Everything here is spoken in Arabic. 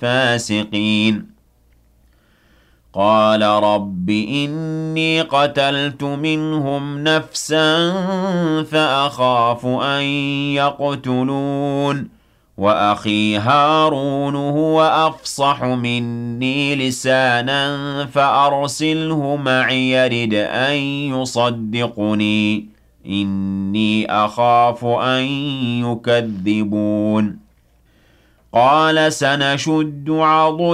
فاسقين قال رب إني قتلت منهم نفسا فأخاف أن يقتلون وأخي هارون هو أفصح مني لسانا فأرسله معي يرد أن يصدقني إني أخاف أن يكذبون قال سنشد عضدك